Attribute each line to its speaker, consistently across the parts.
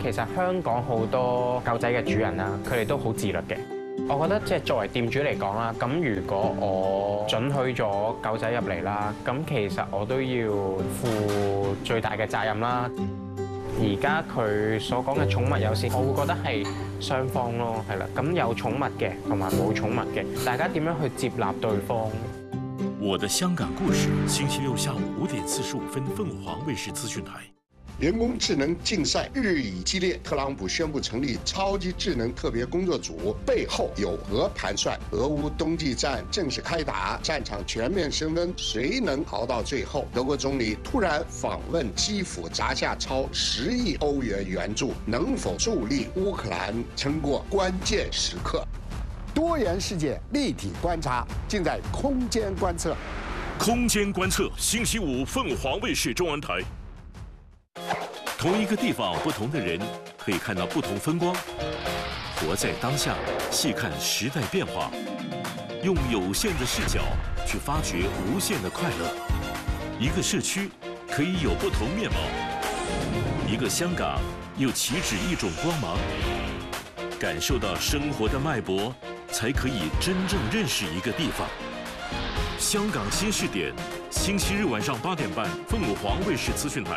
Speaker 1: 其實香港好多狗仔嘅主人啦，佢哋都好自律嘅。我覺得即係作為店主嚟講啦，咁如果我准許咗狗仔入嚟啦，咁其實我都要負最大嘅責任啦。而家佢所講嘅寵物友善，我會覺得係雙方咯，係啦。咁有寵物嘅同埋冇寵物嘅，大家點樣去接納對方？
Speaker 2: 我的香港故事，星期六下午5點45分，鳳凰衛視資訊台。
Speaker 3: 人工智能竞赛日益激烈，特朗普宣布成立超级智能特别工作组，背后有何盘算？俄乌冬季战正式开打，战场全面升温，谁能熬到最后？德国总理突然访问基辅，砸下超10亿欧元援助，能否助力乌克兰撑过关键时刻？多元世界立体观察，尽在空间观测。
Speaker 2: 空间观测，星期5凤凰卫视中文台。同一个地方，不同的人，可以看到不同风光。活在当下，细看时代变化，用有限的视角去发掘无限的快乐。一个社区可以有不同面貌，一个香港又岂止一种光芒。感受到生活的脉搏，才可以真正认识一个地方。香港新视点，星期日晚上8点半，凤凰卫视资讯台。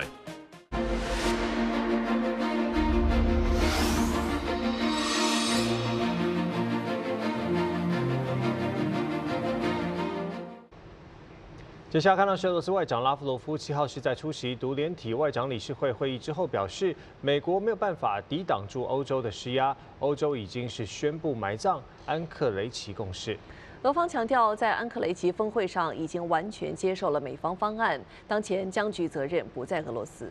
Speaker 4: 接下来看到是俄罗斯外长拉夫罗夫7号是在出席独联体外长理事会会议之后表示，美国没有办法抵挡住欧洲的施压，欧洲已经是宣布埋葬安克雷奇共识。
Speaker 5: 俄方强调，在安克雷奇峰会上已经完全接受了美方方案，当前僵局责任不在俄罗斯。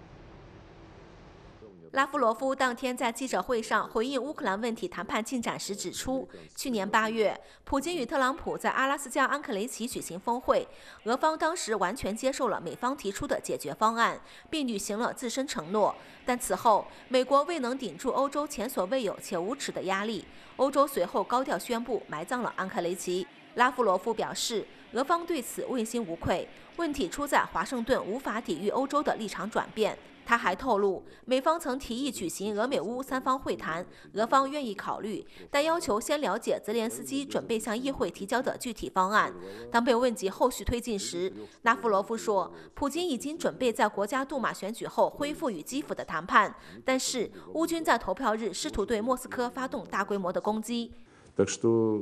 Speaker 6: 拉夫罗夫当天在记者会上回应乌克兰问题谈判进展时指出，去年8月，普京与特朗普在阿拉斯加安克雷奇举行峰会，俄方当时完全接受了美方提出的解决方案，并履行了自身承诺。但此后，美国未能顶住欧洲前所未有且无耻的压力，欧洲随后高调宣布埋葬了安克雷奇。拉夫罗夫表示，俄方对此问心无愧，问题出在华盛顿无法抵御欧洲的立场转变。他还透露，美方曾提议举行俄美乌3方会谈，俄方愿意考虑，但要求先了解泽连斯基准备向议会提交的具体方案。当被问及后续推进时，拉夫罗夫说，普京已经准备在国家杜马选举后恢复与基辅的谈判，但是乌军在投票日试图对莫斯科发动大规模的攻击。
Speaker 7: Так что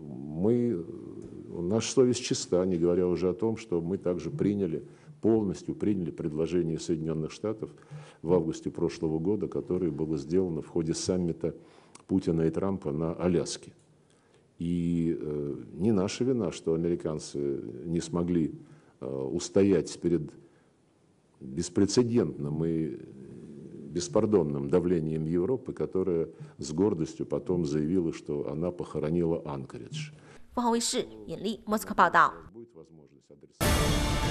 Speaker 7: наша совесть чиста, не говоря уже о том, что мы также полностью приняли предложение Соединенных Штатов в августе прошлого года, которое было сделано в ходе саммита Путина и Трампа на Аляске. И не наша вина, что американцы не смогли устоять перед беспрецедентным и беспардонным давлением Европы, которая с гордостью потом заявила, что она похоронила Анкоридж.
Speaker 6: 凤凰卫视尹丽莫斯科报道。